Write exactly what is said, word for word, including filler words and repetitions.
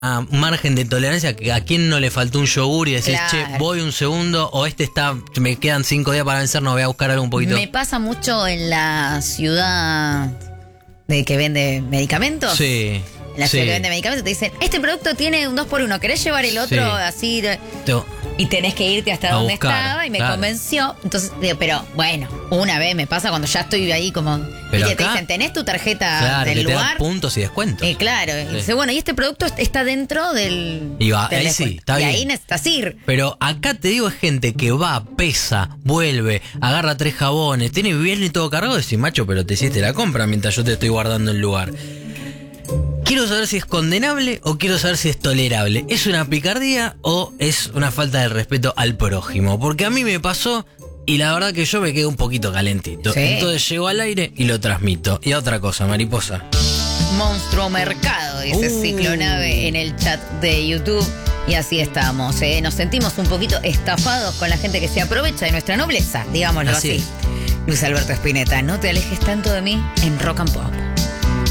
a margen de tolerancia, que a quién no le faltó un yogur y decís, Claro. che, voy un segundo, o este está, me quedan cinco días para vencer, no voy a buscar algo un poquito. Me pasa mucho en la ciudad de que vende medicamentos. Sí. En la sí. ciudad que vende medicamentos te dicen, este producto tiene un dos por uno, ¿querés llevar el otro Sí. así? Te- Y tenés que irte hasta A donde buscar, estaba y me claro. convenció. Entonces digo, pero bueno, una vez me pasa cuando ya estoy ahí como... Pero y que te acá- dicen, ¿tenés tu tarjeta Claro, del que te dan lugar? puntos y descuentos. Eh, claro, y dice, bueno, y este producto está dentro del... Y va, del ahí descuento. sí, está y bien. ahí necesitas ir. Pero acá te digo, es gente que va, pesa, vuelve, agarra tres jabones, tiene viene todo cargado. Decís, macho, pero te hiciste la compra mientras yo te estoy guardando el lugar. Quiero saber si es condenable o quiero saber si es tolerable. ¿Es una picardía o es una falta de respeto al prójimo? Porque a mí me pasó y la verdad que yo me quedé un poquito calentito. Sí. Entonces llego al aire y lo transmito. Y a otra cosa, mariposa. Monstruo Mercado, dice Uh. Ciclonave en el chat de YouTube. Y así estamos, ¿eh? Nos sentimos un poquito estafados con la gente que se aprovecha de nuestra nobleza, digámoslo Así así. es. Luis Alberto Spinetta, no te alejes tanto de mí en Rock and Pop.